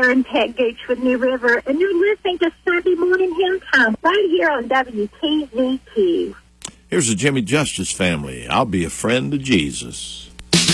and Peg Gooch with New River, and you're listening to Sunday Morning Hymn Time right here on WTVQ. Here's the Jimmy Justice Family. I'll be a friend to Jesus.